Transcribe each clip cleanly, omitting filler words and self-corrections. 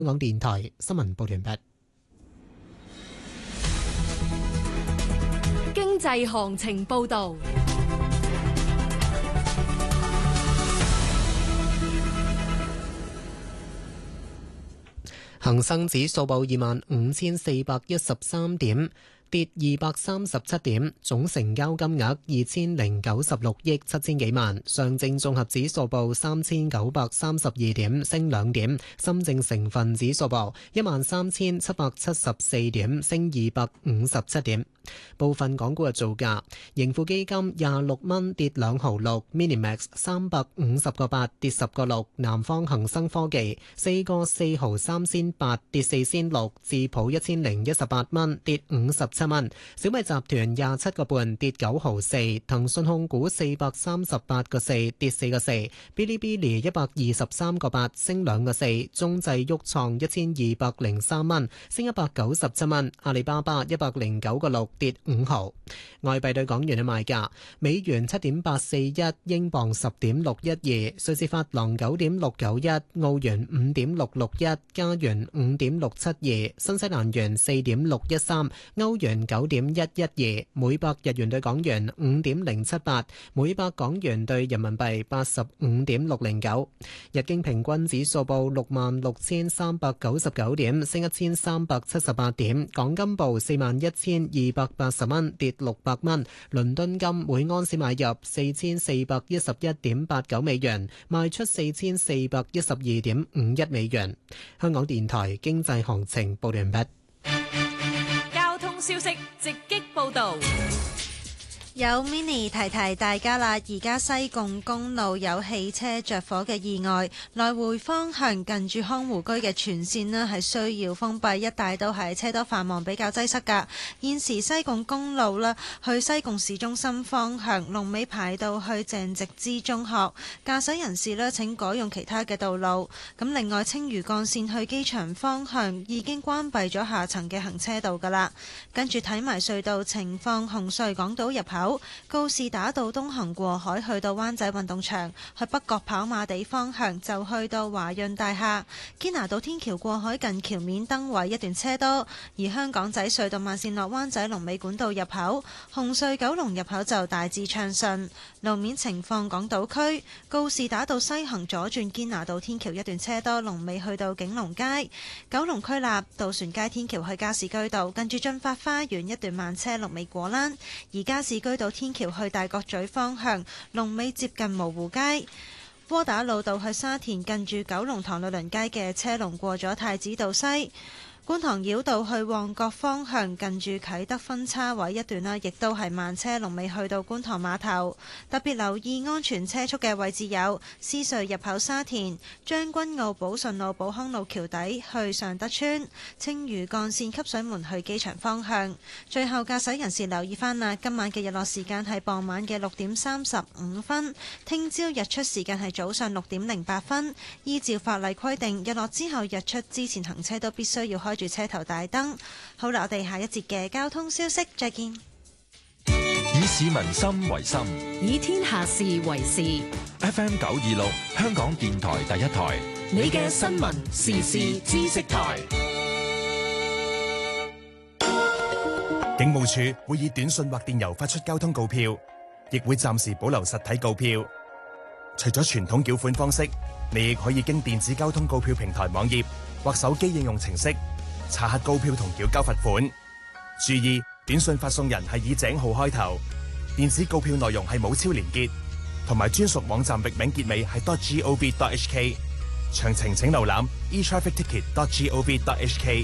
香港電台新聞報道完畢。 經濟行情報道。 恒生指數報25,413點，跌237點，總成交金額2096億7千幾萬。上證綜合指數報3932點，升2點。深證成分指數報13774點，升257點。部分港股嘅造價：盈富基金26蚊跌2毫6 ，Minimax 350個8跌10個6，南方恒生科技4個4毫3仙8跌4仙6，智普1018蚊跌57蚊，小米集團27個半跌9毫4，騰訊控股438個4跌4個4，嗶哩嗶哩123個8升2個4，中製鬱創1203蚊升197蚊，阿里巴巴109個6跌5毫。外幣對港元嘅賣價：美元7.841，英鎊10.612，瑞士法郎9.691，澳元5.661，加元5.672，新西蘭元4.613，歐元9.112，每百日元對港元5.078，每百港元對人民幣85.609。日經平均指數報66,399點，升1378點。港金報41,280蚊，跌600蚊。倫敦金每安士買入4411.89美元，賣出4412.51美元。香港電台經濟行情報完畢。 交通消息直擊報道。 有 mini 提提大家啦，而家西貢公路有汽車着火嘅意外，來回方向近住康湖居嘅全線呢係需要封閉，一帶都係車多繁忙，比較擠塞㗎。現時西貢公路啦，去西貢市中心方向龍尾排到去鄭植之中學，駕駛人士呢請改用其他嘅道路。咁另外青嶼幹線去機場方向已經關閉咗下層嘅行車道㗎啦。跟住睇埋隧道情況，紅隧港島入口告士打道東行過海去到灣仔運動場，去北角跑馬地方向就去到華潤大廈。堅拿道天橋過海近橋面燈位一段車多，而香港仔隧道慢線落灣仔龍尾管道入口，紅隧九龍入口就大致暢順。路面情況，港島區告士打道西行左轉堅拿道天橋一段車多，龍尾去到景隆街。九龍區立渡船街天橋去加士居道近住駿發花園一段慢車，龍尾果欄。而加士居道天橋去大角咀方向龍尾接近蕪湖街。窩打老道去沙田近住九龍塘律倫街嘅車龍過咗太子道西。觀塘繞道去旺角方向近住啟德分叉位一段啦，亦都係慢車，龍尾去到觀塘碼頭。特別留意安全車速嘅位置有獅隧入口沙田、將軍澳寶順路寶康路橋底去尚德村、青嶼幹線汲水門去機場方向。最後駕駛人士留意翻啦，今晚嘅日落時間係傍晚嘅6:35，聽朝日出時間係早上6:08。依照法例規定，日落之後日出之前行車都必須要開住車頭大燈。好啦，我哋下一節嘅交通消息再見。 以市民心為心， 以天下事為事。 FM 926香港電台第一台， 你嘅新聞時事知識台。 警務處會以短信或電郵發出交通告票，亦會暫時保留實體告票。除咗傳統繳款方式，你亦可以經電子交通告票平台網頁或手機應用程式查核告票同繳交罰款。注意，短信發送人係以井號開頭，電子告票內容係冇超連結，同埋專屬網站域名結尾係 .gov.hk。詳情請瀏覽 etrafficticket.gov.hk。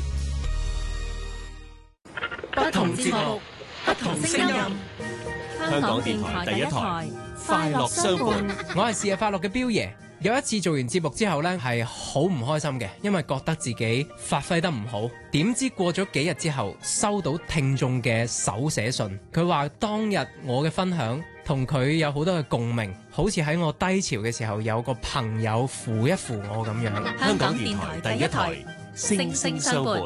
不同節目，不同聲音。 香港電台第一台，快樂相伴。我係是日快樂嘅彪爺。有一次做完節目之後呢，係好唔開心嘅，因為覺得自己發揮得唔好。點知過咗幾日之後，收到聽眾嘅手寫信，佢話當日我嘅分享同佢有好多嘅共鳴，好似喺我低潮嘅時候有個朋友扶一扶我咁樣。香港電台第一台，聲聲相伴。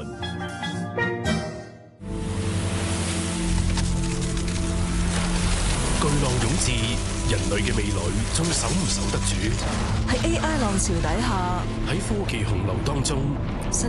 巨浪湧知人類嘅未來仲守唔守得住？ 喺 AI 浪潮底下， 喺科技洪流當中， 新